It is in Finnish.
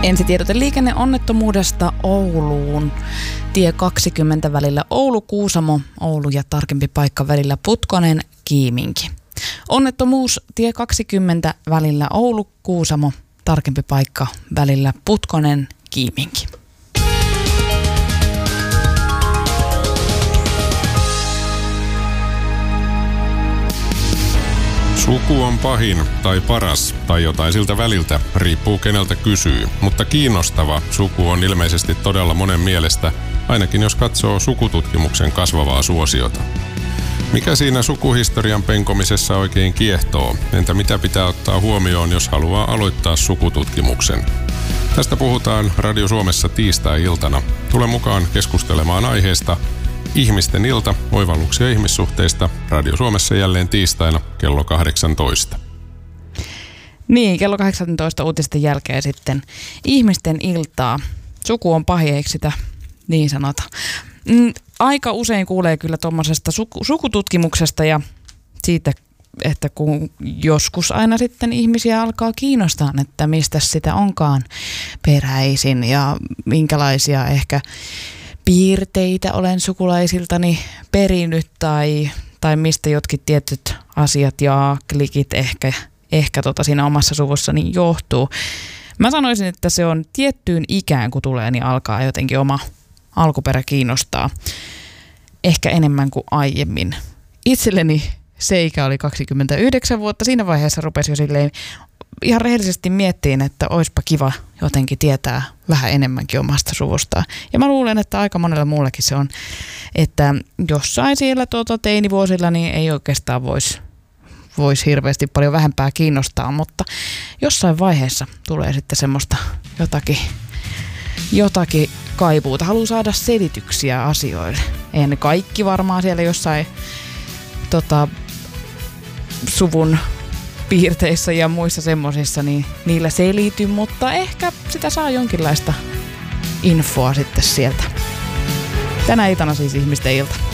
Ensitiedote liikenneonnettomuudesta Ouluun. Tie 20 välillä Oulu-Kuusamo, Oulu ja tarkempi paikka välillä Putkonen-Kiiminki. Onnettomuus tie 20 välillä Oulu-Kuusamo, tarkempi paikka välillä Putkonen-Kiiminki. Suku on pahin tai paras tai jotain siltä väliltä, riippuu keneltä kysyy. Mutta kiinnostava suku on ilmeisesti todella monen mielestä, ainakin jos katsoo sukututkimuksen kasvavaa suosiota. Mikä siinä sukuhistorian penkomisessa oikein kiehtoo? Entä mitä pitää ottaa huomioon, jos haluaa aloittaa sukututkimuksen? Tästä puhutaan Radio Suomessa tiistai-iltana. Tule mukaan keskustelemaan aiheesta. Ihmisten ilta, oivalluksia ihmissuhteista, Radio Suomessa jälleen tiistaina kello 18. Niin, kello 18 uutisten jälkeen sitten ihmisten iltaa. Suku on pahin, eikö sitä niin sanota? Aika usein kuulee kyllä tuommoisesta sukututkimuksesta ja siitä, että kun joskus aina sitten ihmisiä alkaa kiinnostaa, että mistä sitä onkaan peräisin ja minkälaisia ehkä piirteitä olen sukulaisiltani perinyt tai mistä jotkin tietyt asiat ja klikit ehkä siinä omassa suvussani johtuu. Mä sanoisin, että se on tiettyyn ikään, kun tulee, niin alkaa jotenkin oma alkuperä kiinnostaa ehkä enemmän kuin aiemmin. Itselleni se ikä oli 29 vuotta. Siinä vaiheessa rupesi jo silleen ihan rehellisesti miettiin, että oispa kiva jotenkin tietää vähän enemmänkin omasta suvustaan. Ja mä luulen, että aika monella muullakin se on, että jossain siellä teinivuosilla niin ei oikeastaan voisi hirveästi paljon vähempää kiinnostaa, mutta jossain vaiheessa tulee sitten semmoista jotakin kaipuuta. Haluaa saada selityksiä asioille. Eihän ne kaikki varmaan siellä jossain suvun piirteissä ja muissa semmosissa, niin niillä selity, mutta ehkä sitä saa jonkinlaista infoa sitten sieltä. Tänä iltana siis ihmisten ilta.